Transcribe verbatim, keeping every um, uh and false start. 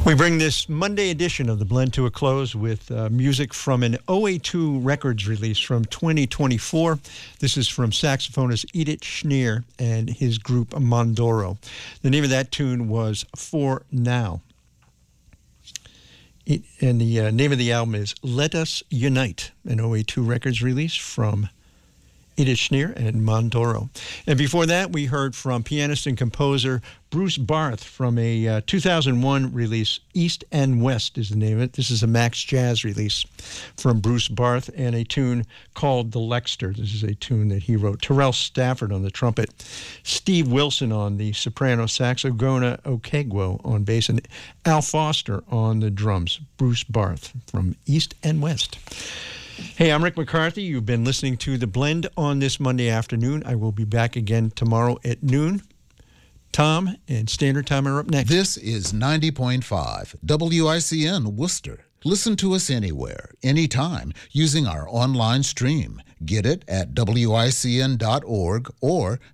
We bring this Monday edition of The Blend to a close with uh, music from an O A two Records release from twenty twenty-four. This is from saxophonist Edith Schneer and his group Mondoro. The name of that tune was For Now. It, and the uh, name of the album is Let Us Unite, an O A two Records release from Edith Schneer and Mondoro. And before that, we heard from pianist and composer Bruce Barth from a uh, two thousand one release, East and West is the name of it. This is a Max Jazz release from Bruce Barth and a tune called The Lexter. This is a tune that he wrote. Terrell Stafford on the trumpet, Steve Wilson on the soprano sax, Ogona Okegwo on bass, and Al Foster on the drums. Bruce Barth from East and West. Hey, I'm Rick McCarthy. You've been listening to The Blend on this Monday afternoon. I will be back again tomorrow at noon. Tom and Standard Time are up next. This is ninety point five W I C N Worcester. Listen to us anywhere, anytime, using our online stream. Get it at W I C N dot org or